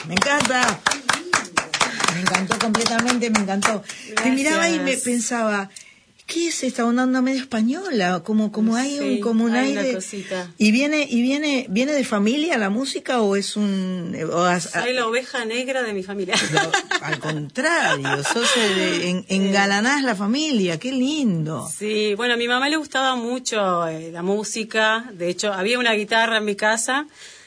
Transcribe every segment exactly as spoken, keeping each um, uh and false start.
Me encanta. Me encantó completamente, me encantó. Gracias. Te miraba y me pensaba, ¿qué es esta onda, onda medio española? Como, como hay Sí, un, como un hay aire. una cosita. ¿Y viene, y viene, viene de familia la música o es un, o has- Soy la oveja negra de mi familia. No, al contrario, sos el, en, engalanás la familia, qué lindo. Sí, bueno, a mi mamá le gustaba mucho eh, la música. De hecho, había una guitarra en mi casa.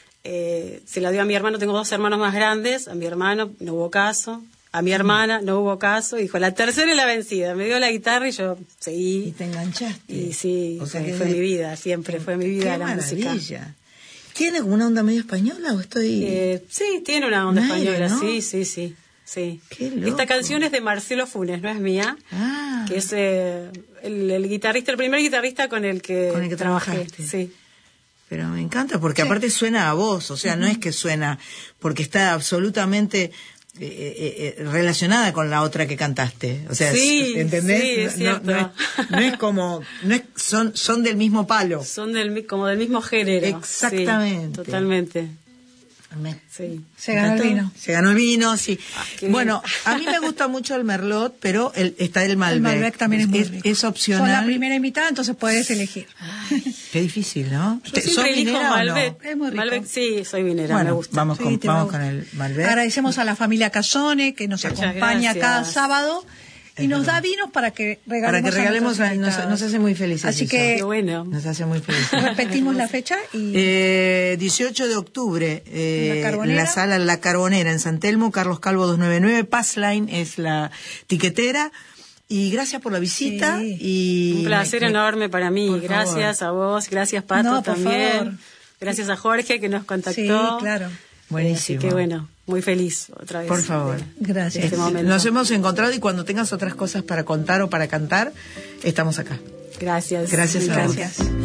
Eh, se la dio a mi hermano. Tengo dos hermanos más grandes. A mi hermano no hubo caso. A mi hermana no hubo caso. Dijo, la tercera es la vencida. Me dio la guitarra y yo seguí. Y te enganchaste. Y sí, O sea fue, que fue de- mi vida. Siempre fue mi vida Qué la música. maravilla. ¿Tiene como una onda medio española o estoy...? Eh, sí, tiene una onda Un aire, española. ¿no? Sí, sí, sí. sí. Qué loco. Esta canción es de Marcelo Funes, no es mía. Ah. Que es eh, el, el guitarrista, el primer guitarrista con el que, Con el que trabajé. trabajaste. Sí. Pero me encanta porque aparte suena a vos, o sea, no es que suena porque está absolutamente eh, eh, eh, relacionada con la otra que cantaste, o sea, Sí, es- ¿entendés? sí, es no, no, no cierto. es, no es como, no es, son, son del mismo palo. Son del, mi- como del mismo género. Exactamente. Sí, totalmente. Me- Sí. Se ganó el ¿Encantó? vino. Se ganó el vino, sí. Ah, qué Bueno, bien. a mí me gusta mucho el Merlot, pero el, está el Malbec. El Malbec también es muy es, rico. es opcional. Son la primera invitada, entonces puedes elegir. Qué difícil, ¿no? Yo ¿Te- siempre ¿sos elijo vinera o no? Malbec. Es muy rico. Malbec, sí, soy vinera, Bueno, me gusta. vamos, Sí, con, te va a vamos con gustar. el Malbec. Agradecemos a la familia Casone que nos Muchas acompaña cada gracias. sábado y Es nos verdad. da vinos para que regalemos Para que regalemos, a a- nos, nuestros nos hace muy felices. Así eso. que Qué bueno. Nos hace muy felices. repetimos la fecha y Eh, dieciocho de octubre, eh, ¿En La Carbonera? en la sala La Carbonera, en San Telmo, Carlos Calvo doscientos noventa y nueve, Passline es la tiquetera. Y gracias por la visita. Sí. Y Un placer me- me- enorme para mí. por Gracias favor. a vos, gracias Pato No, por también. favor. Gracias a Jorge que nos contactó. sí, claro. Buenísimo. Así que bueno, muy feliz otra vez. Por favor. de- Gracias. de este momento. Nos hemos encontrado y cuando tengas otras cosas para contar o para cantar, estamos acá. Gracias. Gracias Me a vos. encanta. Gracias.